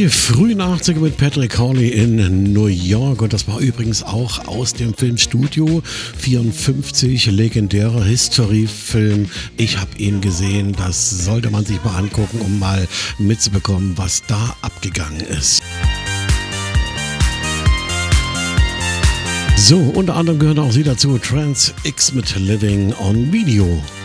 Die frühen 80er mit Patrick Hawley in New York, und das war übrigens auch aus dem Film Studio 54, legendärer History-Film. Ich habe ihn gesehen, das sollte man sich mal angucken, um mal mitzubekommen, was da abgegangen ist. So, unter anderem gehören auch sie dazu, Trans X mit Living on Video.